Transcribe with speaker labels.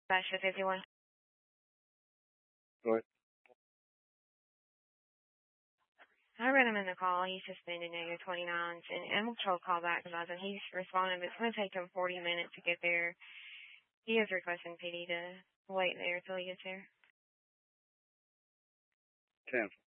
Speaker 1: Basha 51.
Speaker 2: Go ahead.
Speaker 1: I read him in the call. He's suspended negative 29s, and animal control called back about it. He's responding, but it's going to take him 40 minutes to get there. He is requesting PD to wait there until he gets there.
Speaker 2: Cancel.